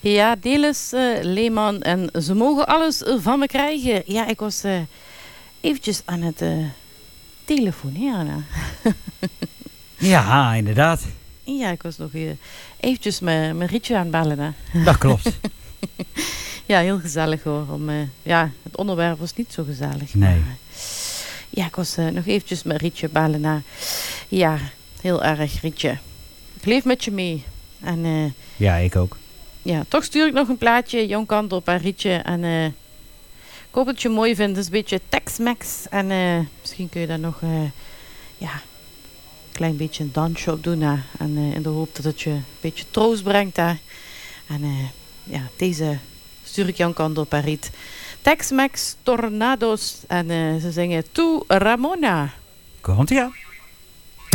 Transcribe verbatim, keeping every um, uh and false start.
Ja, Delis uh, Leeman en ze mogen alles uh, van me krijgen. Ja, ik was uh, eventjes aan het uh, telefoneren. Ja, inderdaad. Ja, ik was nog uh, eventjes mijn, mijn Rietje aan het bellen. Hè. Dat klopt. Ja, heel gezellig hoor. Om, uh, ja, het onderwerp was niet zo gezellig. Nee. Maar, ja, ik was uh, nog eventjes mijn Rietje bellen. Na. Ja, heel erg Rietje. Ik leef met je mee. En, uh, ja, ik ook. Ja, toch stuur ik nog een plaatje, Jon Kandorp en Rietje. En uh, ik hoop dat je het mooi vindt. Het is een beetje Tex-Mex. En uh, misschien kun je daar nog uh, ja, een klein beetje een dansje op doen. Hè. En uh, in de hoop dat het je een beetje troost brengt. Hè. En uh, ja, deze stuur ik Jon Kandorp en Riet. Tex-Mex Tornado's. En uh, ze zingen Tu Ramona. Komt ie aan.